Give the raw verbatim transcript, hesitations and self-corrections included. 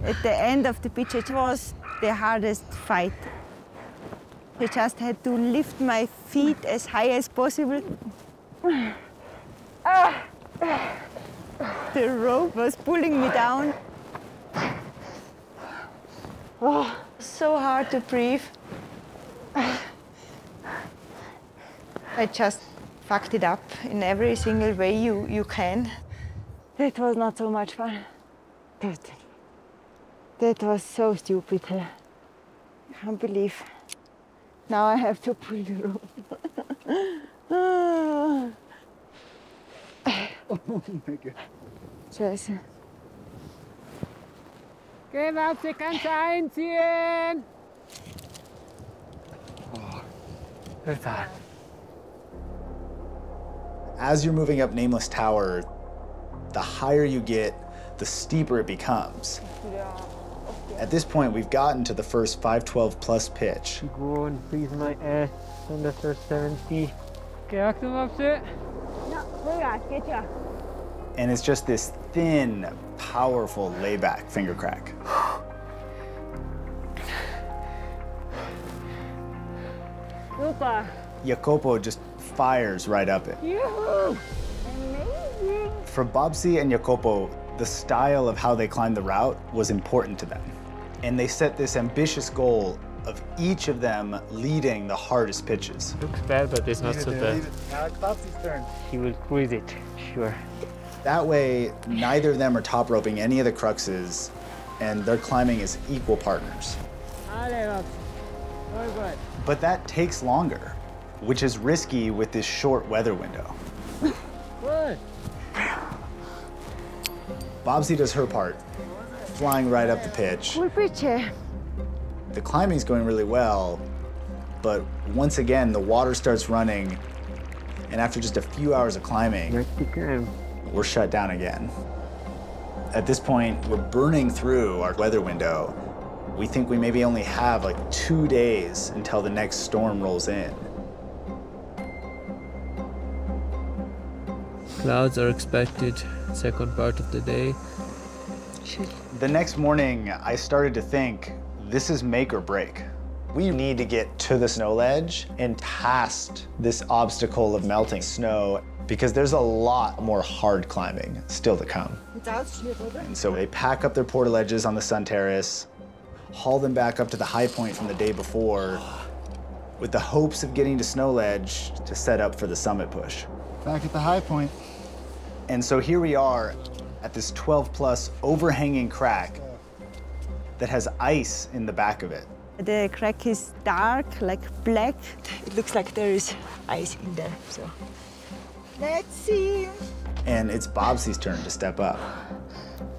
At the end of the pitch, it was the hardest fight. I just had to lift my feet as high as possible. The rope was pulling me down. Oh, so hard to breathe. I just fucked it up in every single way you, you can. That was not so much fun. That, that was so stupid. I can't believe. Now I have to pull the rope. Oh my God. Scheiße. Geh, Babsi, kannst du einziehen? As you're moving up Nameless Tower, the higher you get, the steeper it becomes. At this point, we've gotten to the first five twelve plus pitch. Go and freeze my ass on the first seventy. Okay, Achtung, Babsi. Ja, Vollgas, geht ja. And it's just this thin, powerful layback finger crack. Super. Jacopo just fires right up it. Yoo-hoo. Amazing. For Babsi and Jacopo, the style of how they climbed the route was important to them. And they set this ambitious goal of each of them leading the hardest pitches. Looks bad, but it's not so bad. Now it's Babsi's turn. He will cruise it, sure. That way, neither of them are top roping any of the cruxes, and they're climbing as equal partners. Very good. But that takes longer, which is risky with this short weather window. Good. Babsi does her part, flying right up the pitch. Cool pitch. The climbing's going really well, but once again, the water starts running, and after just a few hours of climbing, Let's begin. we're shut down again. At this point, we're burning through our weather window. We think we maybe only have like two days until the next storm rolls in. Clouds are expected second part of the day. The next morning, I started to think, this is make or break. We need to get to the snow ledge and past this obstacle of melting snow because there's a lot more hard climbing still to come. And so they pack up their portaledges on the sun terrace, haul them back up to the high point from the day before with the hopes of getting to snow ledge to set up for the summit push. Back at the high point. And so here we are at this twelve plus overhanging crack that has ice in the back of it. The crack is dark, like black. It looks like there is ice in there, so. Let's see. And it's Babsi's turn to step up.